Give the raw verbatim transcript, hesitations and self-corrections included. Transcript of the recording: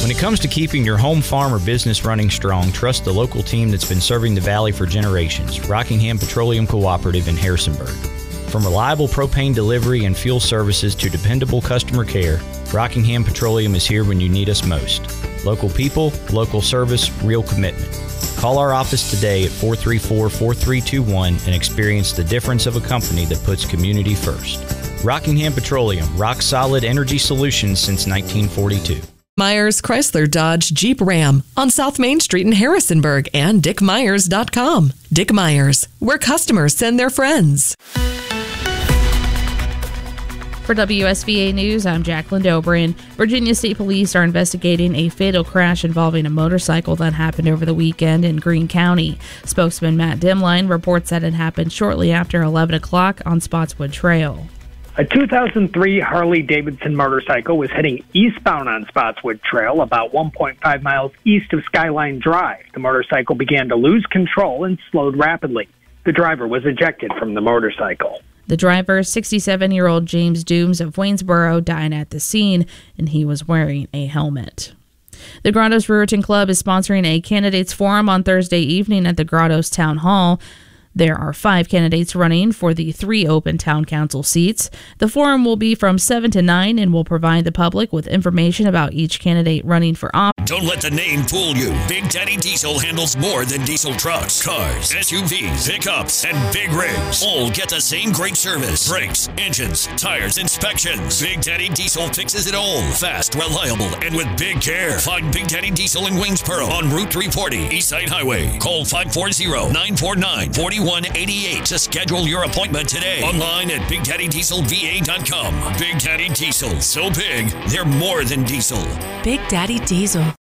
When it comes to keeping your home, farm, or business running strong, trust the local team that's been serving the Valley for generations, Rockingham Petroleum Cooperative in Harrisonburg. From reliable propane delivery and fuel services to dependable customer care, Rockingham Petroleum is here when you need us most. Local people, local service, real commitment. Call our office today at four three four, four three two one and experience the difference of a company that puts community first. Rockingham Petroleum, rock solid energy solutions since nineteen forty-two. Myers Chrysler Dodge Jeep Ram on South Main Street in Harrisonburg and dick myers dot com. Dick Myers, where customers send their friends. For W S V A News, I'm Jacqueline Dobrin. Virginia State Police are investigating a fatal crash involving a motorcycle that happened over the weekend in Greene County. Spokesman Matt Dimline reports that it happened shortly after eleven o'clock on Spotswood Trail. A two thousand three Harley-Davidson motorcycle was heading eastbound on Spotswood Trail about one point five miles east of Skyline Drive. The motorcycle began to lose control and slowed rapidly. The driver was ejected from the motorcycle. The driver, sixty-seven-year-old James Dooms of Waynesboro, died at the scene, and he was wearing a helmet. The Grottoes Brewerton Club is sponsoring a candidates forum on Thursday evening at the Grottoes Town Hall. There are five candidates running for the three open town council seats. The forum will be from seven to nine and will provide the public with information about each candidate running for office. Don't let the name fool you. Big Daddy Diesel handles more than diesel trucks, cars, S U Vs, pickups, and big rigs. All get the same great service. Brakes, engines, tires, inspections. Big Daddy Diesel fixes it all. Fast, reliable, and with big care. Find Big Daddy Diesel in Waynesboro on Route three forty, Eastside Highway. Call five four zero, nine four nine, four one eight eight to schedule your appointment today. Online at big daddy diesel v a dot com. Big Daddy Diesel. So big, they're more than diesel. Big Daddy Diesel.